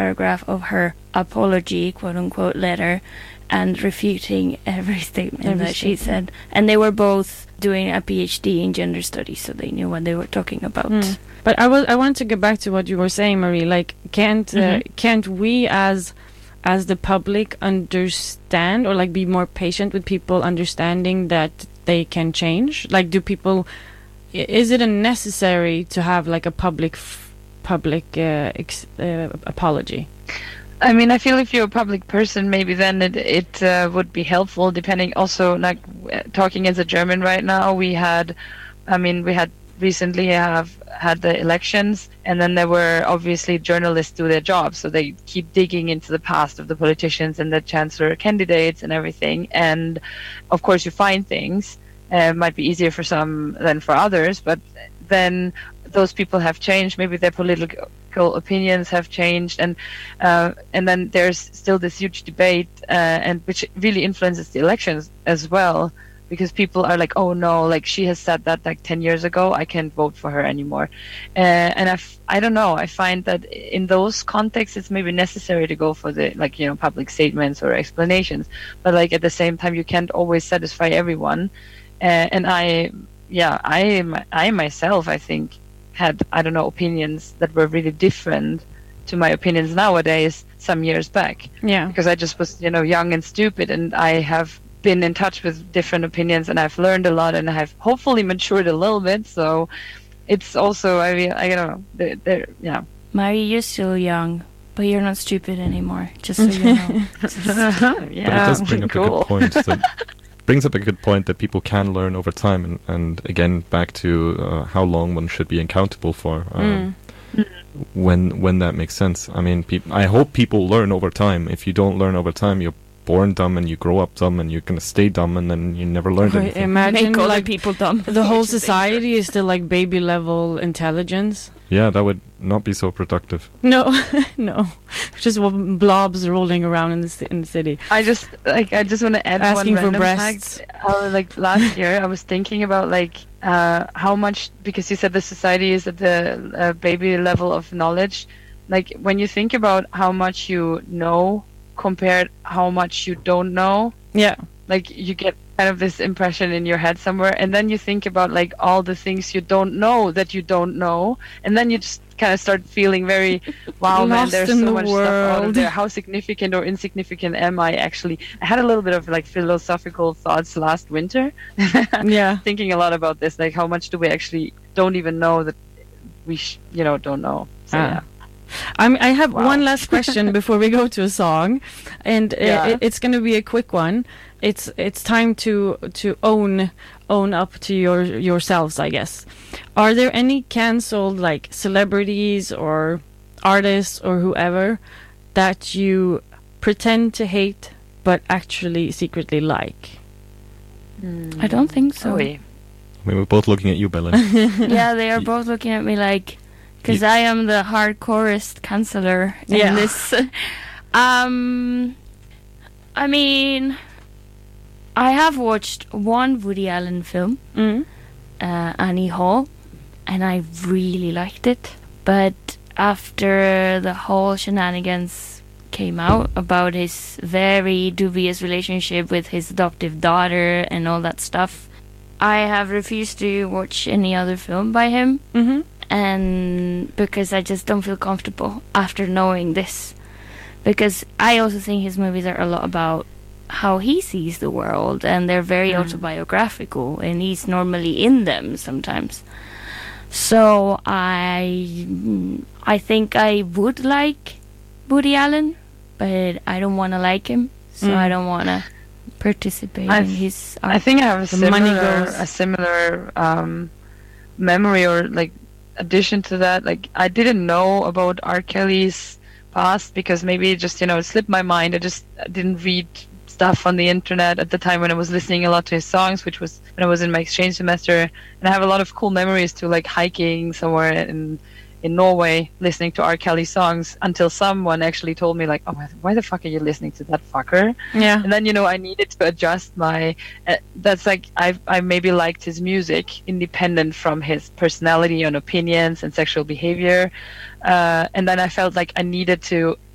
paragraph of her apology, quote-unquote, letter, and refuting every statement that she said. And they were both doing a PhD in gender studies, so they knew what they were talking about. But I want to get back to what you were saying, Marie. Like, can't we as the public understand, or like be more patient with people understanding that they can change? Like, do people? Is it necessary to have like a public apology? I mean, I feel if you're a public person, maybe then it would be helpful. Depending, also, like talking as a German right now, we had recently had the elections, and then there were obviously journalists do their job, so they keep digging into the past of the politicians and the chancellor candidates and everything. And of course, you find things. It might be easier for some than for others, but then those people have changed. Maybe their political opinions have changed, and then there's still this huge debate, and which really influences the elections as well, because people are like, oh no, like she has said that like 10 years ago, I can't vote for her anymore. And I don't know, I find that in those contexts, it's maybe necessary to go for the, like, you know, public statements or explanations, but like at the same time, you can't always satisfy everyone. And I myself, I think, had, I don't know, opinions that were really different to my opinions nowadays some years back. Yeah. Because I just was, you know, young and stupid, and I have been in touch with different opinions, and I've learned a lot, and I've hopefully matured a little bit. So it's also, I mean, I don't know, yeah. Mari, you're still young, but you're not stupid anymore, just so you know. Yeah, but it does bring up a good point. Brings up a good point that people can learn over time, and again back to how long one should be accountable for when that makes sense. I mean, I hope people learn over time. If you don't learn over time, you're born dumb and you grow up dumb and you're gonna stay dumb, and then you never learn anything. Imagine make other like people dumb. The whole society is still like baby level intelligence. Yeah, that would not be so productive. No, no, just blobs rolling around in the city. I just want to add asking one for random breasts. fact. Like last year, I was thinking about like how much, because you said the society is at the baby level of knowledge. Like when you think about how much you know compared how much you don't know. Yeah. Like you get kind of this impression in your head somewhere, and then you think about like all the things you don't know that you don't know, and then you just kind of start feeling very, wow, man, there's so much stuff out there. How significant or insignificant am I actually? I had a little bit of like philosophical thoughts last winter. Yeah. Thinking a lot about this, like how much do we actually don't even know that we don't know. So yeah. I have one last question before we go to a song, and it's going to be a quick one. It's time to own up to yourselves, I guess. Are there any cancelled like celebrities or artists or whoever that you pretend to hate but actually secretly like? I don't think so. We were both looking at you, Bella. Yeah, they are both looking at me like, because I am the hardcorest canceller in this. I mean, I have watched one Woody Allen film, Annie Hall, and I really liked it. But after the whole shenanigans came out about his very dubious relationship with his adoptive daughter and all that stuff, I have refused to watch any other film by him. Mm-hmm. And because I just don't feel comfortable after knowing this. Because I also think his movies are a lot about how he sees the world, and they're very autobiographical, and he's normally in them sometimes. So I think I would like Woody Allen, but I don't want to like him, so I don't want to participate in his art. I think I have a similar memory, or like addition to that. Like I didn't know about R. Kelly's past because maybe it just it slipped my mind. I just didn't read stuff on the internet at the time when I was listening a lot to his songs, which was when I was in my exchange semester. And I have a lot of cool memories to like hiking somewhere in Norway, listening to R. Kelly songs, until someone actually told me like, oh, why the fuck are you listening to that fucker? Yeah. And then I needed to adjust my that's like I maybe liked his music independent from his personality and opinions and sexual behavior, and then I felt like I needed to